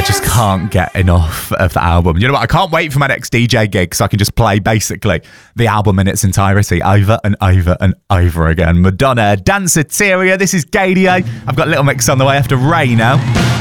just can't get enough of the album. You know what? I can't wait for my next DJ gig so I can just play basically the album in its entirety over and over and over again. Madonna, Danceteria. This is Gadio. I've got Little Mix on the way after Ray now.